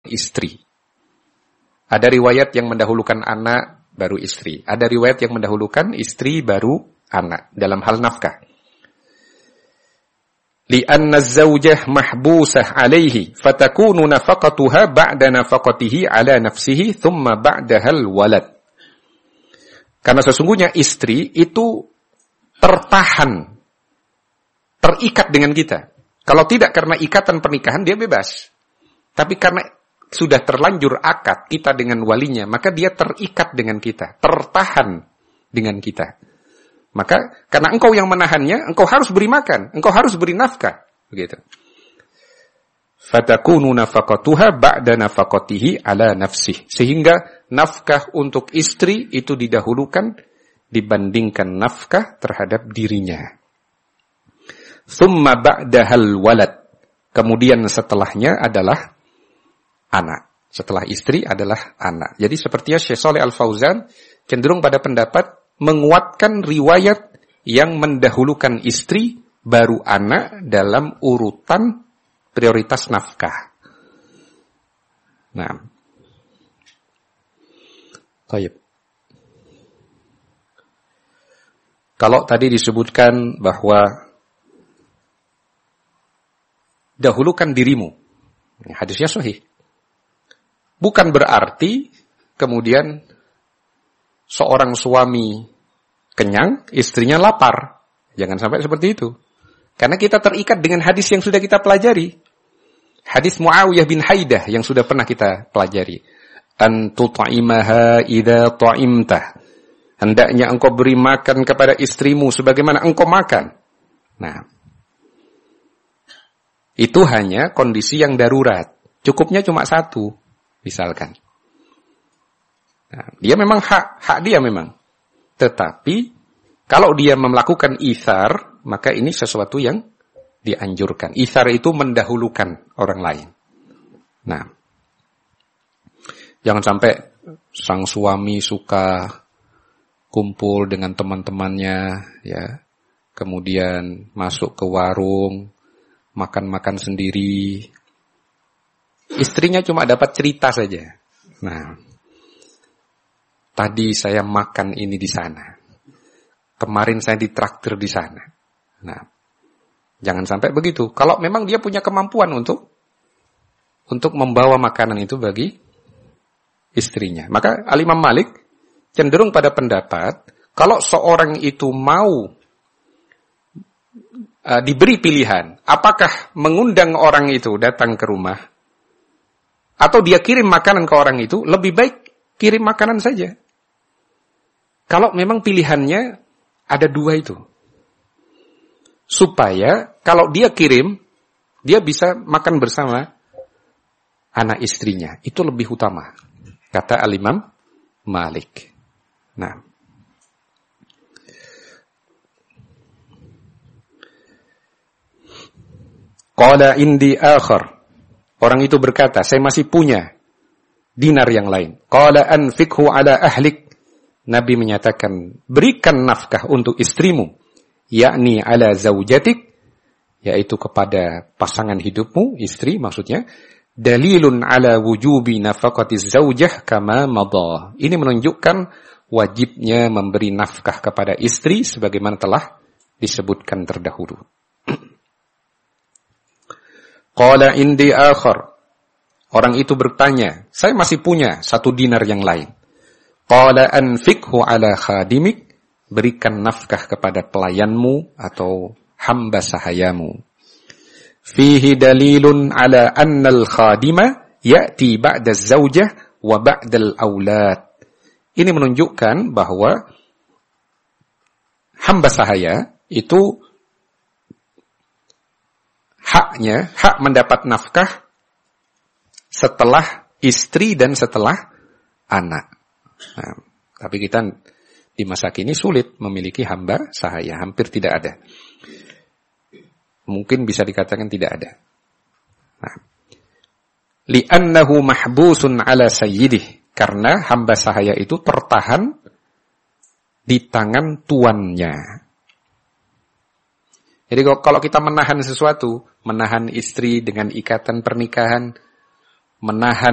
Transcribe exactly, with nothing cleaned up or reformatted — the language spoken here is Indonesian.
istri. Ada riwayat yang mendahulukan anak baru istri. Ada riwayat yang mendahulukan istri baru anak dalam hal nafkah. Li'anna az-zawjah mahbusah alaihi fatakunu nafaqatuha ba'da nafaqatihi ala nafsihi thumma ba'dahal walad. Karena sesungguhnya istri itu tertahan, terikat dengan kita. Kalau tidak karena ikatan pernikahan dia bebas. Tapi karena sudah terlanjur akad kita dengan walinya, maka dia terikat dengan kita, tertahan dengan kita. Maka karena engkau yang menahannya, engkau harus beri makan, engkau harus beri nafkah, begitu. Fatakunu nafaqatuha ba'da nafaqatihi ala nafsih. Sehingga nafkah untuk istri itu didahulukan dibandingkan nafkah terhadap dirinya. Thumma ba'dahal walad. Kemudian setelahnya adalah anak. Setelah istri adalah anak. Jadi sepertinya Syekh Shalih Al-Fauzan cenderung pada pendapat menguatkan riwayat yang mendahulukan istri baru anak dalam urutan prioritas nafkah. Nah. Baik. Kalau tadi disebutkan bahwa dahulukan dirimu. Hadisnya sahih. Bukan berarti kemudian seorang suami kenyang, istrinya lapar. Jangan sampai seperti itu. Karena kita terikat dengan hadis yang sudah kita pelajari. Hadis Muawiyah bin Haidah yang sudah pernah kita pelajari. An tut'imaha idza ta'imta. Hendaknya engkau beri makan kepada istrimu sebagaimana engkau makan. Nah, itu hanya kondisi yang darurat. Cukupnya cuma satu, misalkan. Nah, dia memang hak, hak dia memang. Tetapi, kalau dia melakukan ithar, maka ini sesuatu yang dianjurkan. Ithar itu mendahulukan orang lain. Nah, jangan sampai sang suami suka kumpul dengan teman-temannya, ya, kemudian masuk ke warung, makan-makan sendiri. Istrinya cuma dapat cerita saja. Nah, tadi saya makan ini di sana. Kemarin saya ditraktir di sana. Nah, jangan sampai begitu. Kalau memang dia punya kemampuan untuk untuk membawa makanan itu bagi istrinya. Maka Al-Imam Malik cenderung pada pendapat kalau seorang itu mau uh, diberi pilihan, apakah mengundang orang itu datang ke rumah atau dia kirim makanan ke orang itu, lebih baik kirim makanan saja. Kalau memang pilihannya ada dua itu. Supaya kalau dia kirim, dia bisa makan bersama anak istrinya. Itu lebih utama. Kata Al-Imam Malik. Nah. Qala indi akhar. Orang itu berkata, saya masih punya dinar yang lain. Qala anfikhu ala ahlik. Nabi menyatakan, berikan nafkah untuk istrimu, yakni ala zaujatik, yaitu kepada pasangan hidupmu, istri maksudnya, dalilun ala wujubi nafaqati zaujah kama madha. Ini menunjukkan wajibnya memberi nafkah kepada istri sebagaimana telah disebutkan terdahulu. Qala indi akhar. Orang itu bertanya, saya masih punya satu dinar yang lain. Qala anfikhu ala khadimik, berikan nafkah kepada pelayanmu atau hamba sahayamu. Fihi dalilun ala anna al-khadima ya'ti ba'da az-zawjah wa ba'da al-aulad. Ini menunjukkan bahwa hamba sahaya itu haknya, hak mendapat nafkah setelah istri dan setelah anak. Nah, tapi kita di masa kini sulit memiliki hamba sahaya, hampir tidak ada. Mungkin bisa dikatakan tidak ada. Nah, li'annahu mahbusun ala sayyidih, karena hamba sahaya itu tertahan di tangan tuannya. Jadi kalau kita menahan sesuatu, menahan istri dengan ikatan pernikahan, menahan